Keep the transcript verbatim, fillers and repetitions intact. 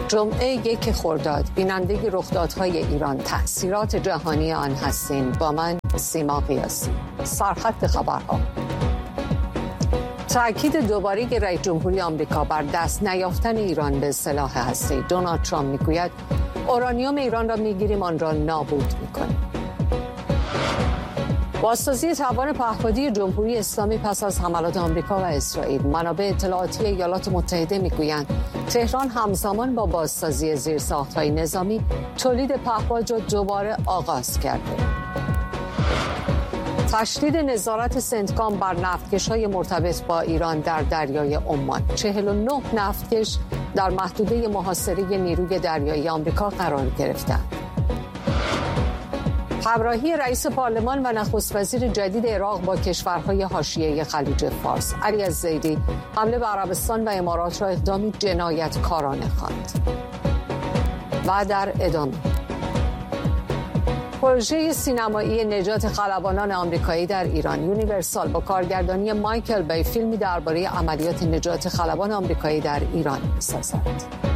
جمعه یک خرداد بینندگی رخدادهای ایران، تأثیرات جهانی آن هستین. با من سیما قیاسی. سرخط خبرها. تأکید دوباره رئیس جمهوری آمریکا بر دست نیافتن ایران به سلاح هسته‌ای. دونالد ترامپ میگوید اورانیوم ایران را میگیریم، آن را نابود میکنیم. بازسازی توان پهپادی جمهوری اسلامی پس از حملات آمریکا و اسرائیل. منابع اطلاعاتی ایالات متحده میگویند تهران همزمان با بازسازی زیرساخت‌های نظامی تولید پهپاد را دوباره آغاز کرده. تشدید نظارت سنتکام بر نفتکش‌های مرتبط با ایران در دریای عمان. چهل و نه نفتکش در محدوده محاصره نیروی دریایی آمریکا قرار گرفتند. همراهی رئیس پارلمان و نخست وزیر جدید عراق با کشورهای حاشیه خلیج فارس. علی الزیدی حمله به عربستان و امارات را اقدامی جنایتکارانه خواند. و در ادامه پروژه سینمایی نجات خلبانان آمریکایی در ایران، یونیورسال با کارگردانی مایکل بی فیلمی درباره عملیات نجات خلبان آمریکایی در ایران می‌سازد.